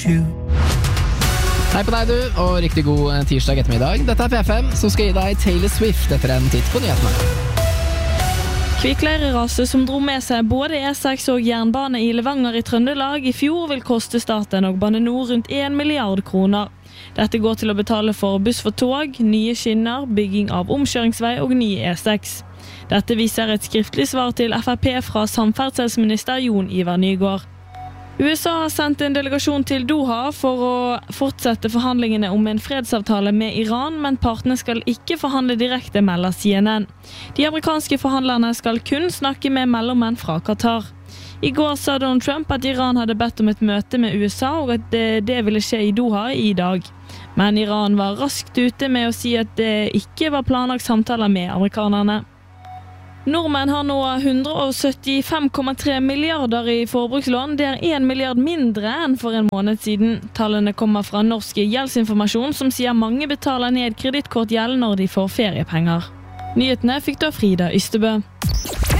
Hei på deg du, og riktig god tirsdag ettermiddag. Dette P5, som skal gi deg Taylor Swift etter en titt på nyhetene. Kvikkleireraset som dro med seg både E6 og jernbane i Levanger i Trøndelag i fjor vil koste staten og Bane NOR rundt 1 milliard kroner. Dette går til å betale for buss for tog, nye skinner, bygging av omkjøringsvei og ny E6. Dette viser et skriftlig svar til FrP fra samferdselsminister Jon Ivar Nygård. USA har sendt en delegasjon til Doha for å fortsette forhandlingene om en fredsavtale med Iran, men partene skal ikke forhandle direkte, melder CNN. De amerikanske forhandlerne skal kun snakke med mellommenn fra Qatar. I går sa Donald Trump at Iran hadde bedt om et møte med USA, og at det ville skje i Doha i dag. Men Iran var raskt ute med å si at det ikke var planlagt samtaler med amerikanerne. Nordmenn har nå 175,3 milliarder i forbrukslån. Det er 1 milliard mindre enn for en måned siden. Tallene kommer fra Norsk Gjeldsinformasjon, som sier mange betaler ned kredittkortgjeld når de får feriepenger. Nyhetene fikk da Frida Ystebø.